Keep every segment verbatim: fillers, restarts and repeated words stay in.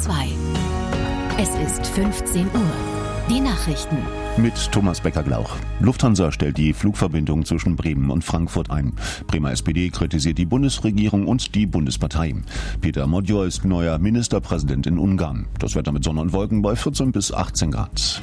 zwei. Es ist fünfzehn Uhr. Die Nachrichten. Mit Thomas Becker-Glauch. Lufthansa stellt die Flugverbindung zwischen Bremen und Frankfurt ein. Bremer S P D kritisiert die Bundesregierung und die Bundespartei. Peter Magyar ist neuer Ministerpräsident in Ungarn. Das Wetter mit Sonne und Wolken bei vierzehn bis achtzehn Grad.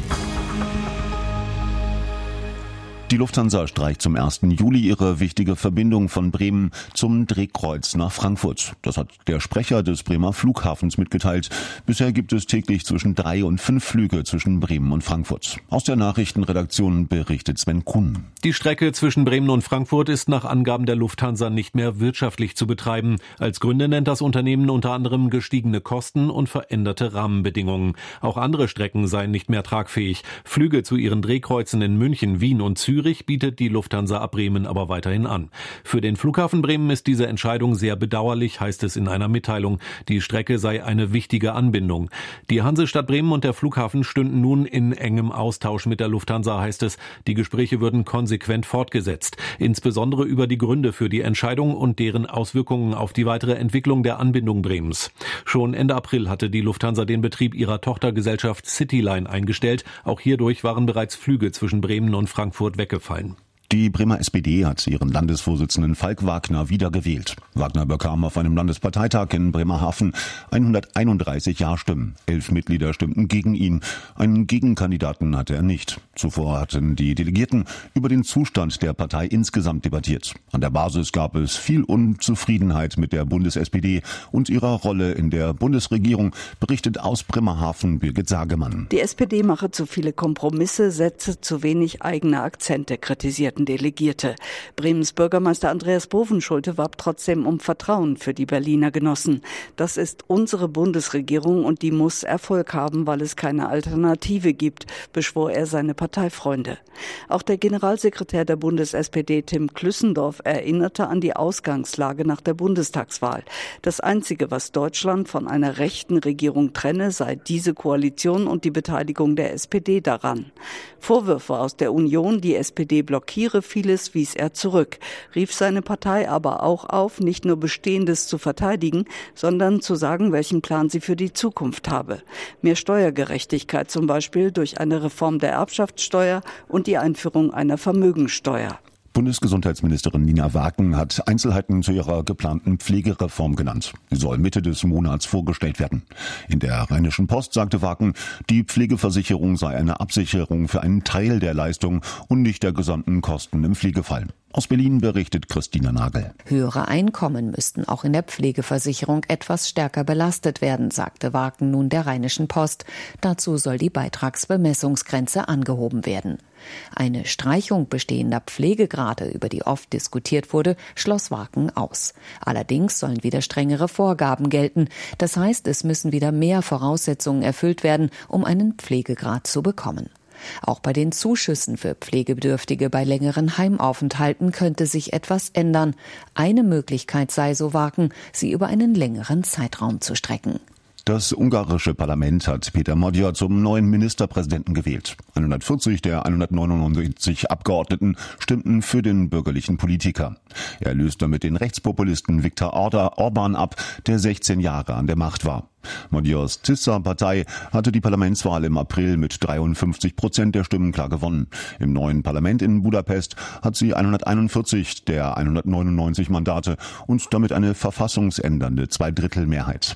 Die Lufthansa streicht zum ersten Juli ihre wichtige Verbindung von Bremen zum Drehkreuz nach Frankfurt. Das hat der Sprecher des Bremer Flughafens mitgeteilt. Bisher gibt es täglich zwischen drei und fünf Flüge zwischen Bremen und Frankfurt. Aus der Nachrichtenredaktion berichtet Sven Kuhn. Die Strecke zwischen Bremen und Frankfurt ist nach Angaben der Lufthansa nicht mehr wirtschaftlich zu betreiben. Als Gründe nennt das Unternehmen unter anderem gestiegene Kosten und veränderte Rahmenbedingungen. Auch andere Strecken seien nicht mehr tragfähig. Flüge zu ihren Drehkreuzen in München, Wien und Zürich Zürich bietet die Lufthansa ab Bremen aber weiterhin an. Für den Flughafen Bremen ist diese Entscheidung sehr bedauerlich, heißt es in einer Mitteilung. Die Strecke sei eine wichtige Anbindung. Die Hansestadt Bremen und der Flughafen stünden nun in engem Austausch mit der Lufthansa, heißt es. Die Gespräche würden konsequent fortgesetzt. Insbesondere über die Gründe für die Entscheidung und deren Auswirkungen auf die weitere Entwicklung der Anbindung Bremens. Schon Ende April hatte die Lufthansa den Betrieb ihrer Tochtergesellschaft Cityline eingestellt. Auch hierdurch waren bereits Flüge zwischen Bremen und Frankfurt weggefallen. Die Bremer S P D hat ihren Landesvorsitzenden Falk Wagner wiedergewählt. Wagner bekam auf einem Landesparteitag in Bremerhaven hunderteinunddreißig Ja-Stimmen. Elf Mitglieder stimmten gegen ihn. Einen Gegenkandidaten hatte er nicht. Zuvor hatten die Delegierten über den Zustand der Partei insgesamt debattiert. An der Basis gab es viel Unzufriedenheit mit der Bundes-S P D und ihrer Rolle in der Bundesregierung, berichtet aus Bremerhaven Birgit Sagemann. Die S P D mache zu viele Kompromisse, setze zu wenig eigene Akzente, kritisiert Delegierte. Bremens Bürgermeister Andreas Bovenschulte warb trotzdem um Vertrauen für die Berliner Genossen. Das ist unsere Bundesregierung und die muss Erfolg haben, weil es keine Alternative gibt, beschwor er seine Parteifreunde. Auch der Generalsekretär der Bundes-S P D Tim Klüssendorf erinnerte an die Ausgangslage nach der Bundestagswahl. Das Einzige, was Deutschland von einer rechten Regierung trenne, sei diese Koalition und die Beteiligung der S P D daran. Vorwürfe aus der Union, die S P D blockiere vieles, wies er zurück, rief seine Partei aber auch auf, nicht nur Bestehendes zu verteidigen, sondern zu sagen, welchen Plan sie für die Zukunft habe. Mehr Steuergerechtigkeit zum Beispiel durch eine Reform der Erbschaftssteuer und die Einführung einer Vermögensteuer. Bundesgesundheitsministerin Nina Wagen hat Einzelheiten zu ihrer geplanten Pflegereform genannt. Sie soll Mitte des Monats vorgestellt werden. In der Rheinischen Post sagte Wagen, die Pflegeversicherung sei eine Absicherung für einen Teil der Leistung und nicht der gesamten Kosten im Pflegefall. Aus Berlin berichtet Christina Nagel. Höhere Einkommen müssten auch in der Pflegeversicherung etwas stärker belastet werden, sagte Wagen nun der Rheinischen Post. Dazu soll die Beitragsbemessungsgrenze angehoben werden. Eine Streichung bestehender Pflegegrade, über die oft diskutiert wurde, schloss Wagen aus. Allerdings sollen wieder strengere Vorgaben gelten. Das heißt, es müssen wieder mehr Voraussetzungen erfüllt werden, um einen Pflegegrad zu bekommen. Auch bei den Zuschüssen für Pflegebedürftige bei längeren Heimaufenthalten könnte sich etwas ändern. Eine Möglichkeit sei, so Wagen, sie über einen längeren Zeitraum zu strecken. Das ungarische Parlament hat Peter Magyar zum neuen Ministerpräsidenten gewählt. hundertvierzig der hundertneunundneunzig Abgeordneten stimmten für den bürgerlichen Politiker. Er löst damit den Rechtspopulisten Viktor Orbán ab, der sechzehn Jahre an der Macht war. Magyars Tisza-Partei hatte die Parlamentswahl im April mit dreiundfünfzig Prozent der Stimmen klar gewonnen. Im neuen Parlament in Budapest hat sie hunderteinundvierzig der hundertneunundneunzig Mandate und damit eine verfassungsändernde Zweidrittelmehrheit.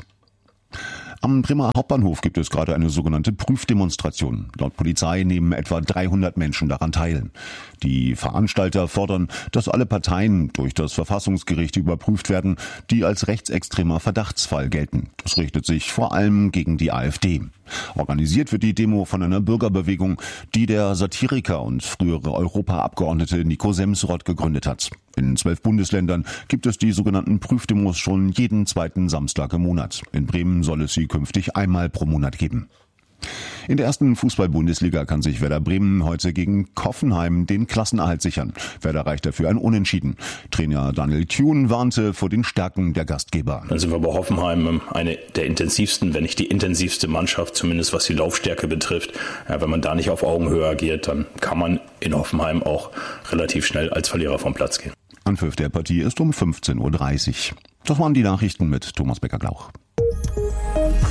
Am Bremer Hauptbahnhof gibt es gerade eine sogenannte Prüfdemonstration. Laut Polizei nehmen etwa dreihundert Menschen daran teil. Die Veranstalter fordern, dass alle Parteien durch das Verfassungsgericht überprüft werden, die als rechtsextremer Verdachtsfall gelten. Das richtet sich vor allem gegen die AfD. Organisiert wird die Demo von einer Bürgerbewegung, die der Satiriker und frühere Europaabgeordnete Nico Semsrott gegründet hat. In zwölf Bundesländern gibt es die sogenannten Prüfdemos schon jeden zweiten Samstag im Monat. In Bremen soll es sie künftig einmal pro Monat geben. In der ersten Fußball-Bundesliga kann sich Werder Bremen heute gegen Hoffenheim den Klassenerhalt sichern. Werder reicht dafür ein Unentschieden. Trainer Daniel Thune warnte vor den Stärken der Gastgeber. Dann sind wir bei Hoffenheim eine der intensivsten, wenn nicht die intensivste Mannschaft, zumindest was die Laufstärke betrifft. Ja, wenn man da nicht auf Augenhöhe agiert, dann kann man in Hoffenheim auch relativ schnell als Verlierer vom Platz gehen. Anpfiff der Partie ist um fünfzehn Uhr dreißig. Das waren die Nachrichten mit Thomas Becker-Glauch.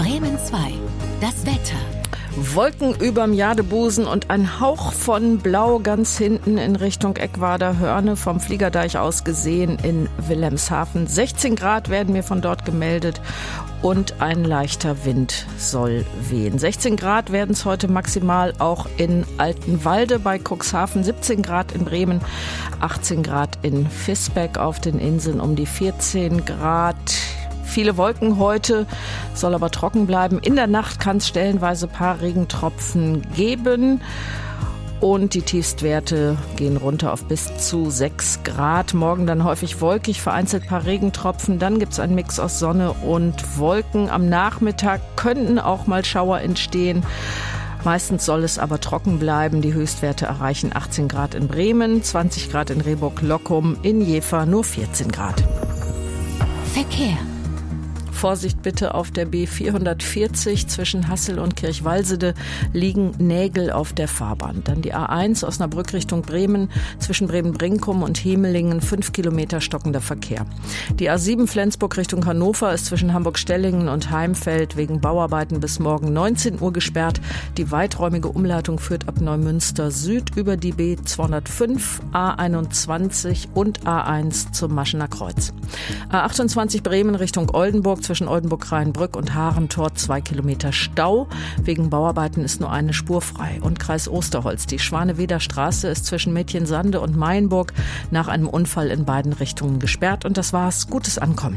Bremen zwei. Das Wetter. Wolken überm Jadebusen und ein Hauch von Blau ganz hinten in Richtung Eckwarder Hörne vom Fliegerdeich aus gesehen in Wilhelmshaven. sechzehn Grad werden mir von dort gemeldet und ein leichter Wind soll wehen. sechzehn Grad werden es heute maximal auch in Altenwalde bei Cuxhaven, siebzehn Grad in Bremen, achtzehn Grad in Visbeck, auf den Inseln um die vierzehn Grad. Viele Wolken heute, soll aber trocken bleiben. In der Nacht kann es stellenweise ein paar Regentropfen geben. Und die Tiefstwerte gehen runter auf bis zu sechs Grad. Morgen dann häufig wolkig, vereinzelt ein paar Regentropfen. Dann gibt es einen Mix aus Sonne und Wolken. Am Nachmittag könnten auch mal Schauer entstehen. Meistens soll es aber trocken bleiben. Die Höchstwerte erreichen achtzehn Grad in Bremen, zwanzig Grad in Rehburg-Lockum, in Jever nur vierzehn Grad. Verkehr. Vorsicht bitte auf der B vierhundertvierzig zwischen Hassel und Kirchwalsede liegen Nägel auf der Fahrbahn. Dann die A eins Osnabrück Richtung Bremen zwischen Bremen-Brinkum und Hemelingen, fünf Kilometer stockender Verkehr. Die A sieben Flensburg Richtung Hannover ist zwischen Hamburg-Stellingen und Heimfeld wegen Bauarbeiten bis morgen neunzehn Uhr gesperrt. Die weiträumige Umleitung führt ab Neumünster Süd über die B zweihundertfünf, A einundzwanzig und A eins zum Maschener Kreuz. A achtundzwanzig Bremen Richtung Oldenburg zwischen Oldenburg-Rheinbrück und Haarentor zwei Kilometer Stau. Wegen Bauarbeiten ist nur eine Spur frei. Und Kreis Osterholz. Die Schwaneweder Straße ist zwischen Mädchensande und Mayenburg nach einem Unfall in beiden Richtungen gesperrt. Und das war's. Gutes Ankommen.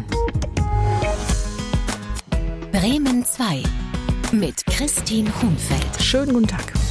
Bremen zwei mit Christine Hunfeld. Schönen guten Tag.